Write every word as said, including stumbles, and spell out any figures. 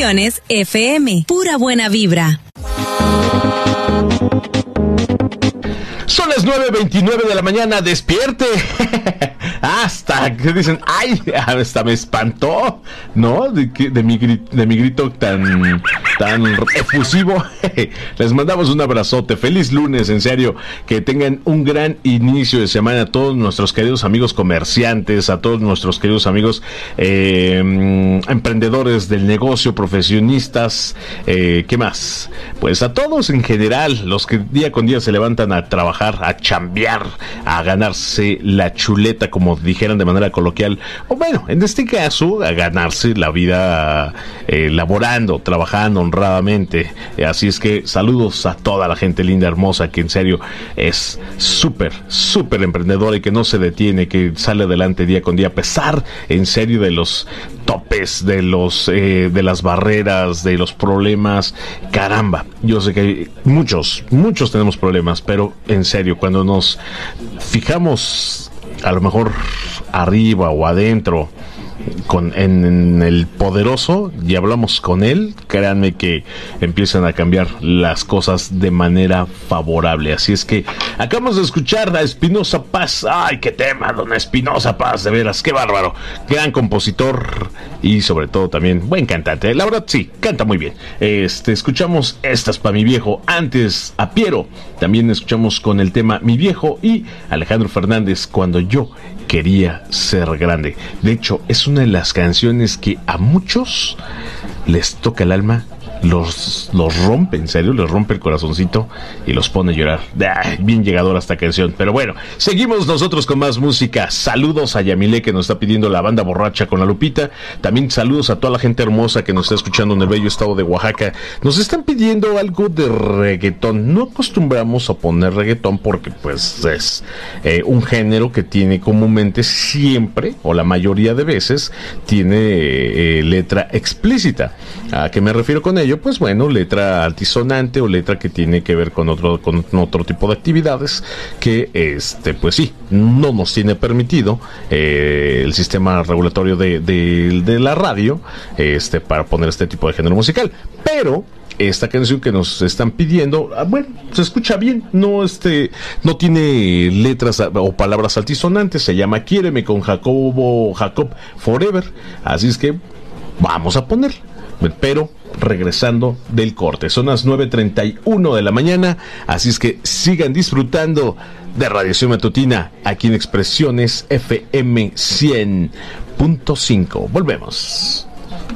Expresiones F M. Pura buena vibra. Son las nueve veintinueve de la mañana, despierte. Hasta que dicen, ay, hasta me espantó, ¿no? De, de, mi, de mi grito tan, tan efusivo. Les mandamos un abrazote, feliz lunes, en serio, que tengan un gran inicio de semana a todos nuestros queridos amigos comerciantes, a todos nuestros queridos amigos eh, emprendedores del negocio, profesionistas, eh, ¿qué más? Pues a todos en general, los que día con día se levantan a trabajar, a chambear, a ganarse la chuleta, como dijeran de manera coloquial, o bueno, en este caso, a ganarse la vida eh, laborando, trabajando honradamente. Eh, así es que saludos a toda la gente linda, hermosa, que en serio es súper, súper emprendedora y que no se detiene, que sale adelante día con día, a pesar, en serio, de los topes, de los eh, de las barreras, de los problemas. Caramba, yo sé que hay muchos, muchos tenemos problemas, pero en serio, cuando nos fijamos a lo mejor arriba o adentro con en, en el poderoso y hablamos con él, créanme que empiezan a cambiar las cosas de manera favorable. Así es que acabamos de escuchar a Espinosa Paz. Ay, qué tema, don Espinosa Paz, de veras, qué bárbaro, gran compositor y sobre todo también buen cantante. La verdad sí, canta muy bien. Este, escuchamos Estas pa' mi viejo, antes a Piero, también escuchamos con el tema Mi viejo y Alejandro Fernández, Cuando yo quería ser grande. De hecho, es una de las canciones que a muchos les toca el alma, los, los rompe, en serio, les rompe el corazoncito y los pone a llorar. Ay, bien llegadora esta canción. Pero bueno, seguimos nosotros con más música. Saludos a Yamile, que nos está pidiendo La Banda Borracha con la Lupita. También saludos a toda la gente hermosa que nos está escuchando en el bello estado de Oaxaca. Nos están pidiendo algo de reggaetón. No acostumbramos a poner reggaetón porque pues es eh, un género que tiene comúnmente siempre, o la mayoría de veces, tiene eh, letra explícita. ¿A qué me refiero con ello? Pues bueno, letra altisonante o letra que tiene que ver con otro con otro tipo de actividades que, este, pues sí, no nos tiene permitido eh, el sistema regulatorio de, de, de la radio, este, para poner este tipo de género musical. Pero esta canción que nos están pidiendo, bueno, se escucha bien, no este, no tiene letras o palabras altisonantes, se llama Quiéreme con Jacobo Jacob Forever, así es que vamos a poner, pero regresando del corte. Son las nueve treinta y uno de la mañana, así es que sigan disfrutando de Radiación Matutina aquí en Expresiones F M cien punto cinco. Volvemos.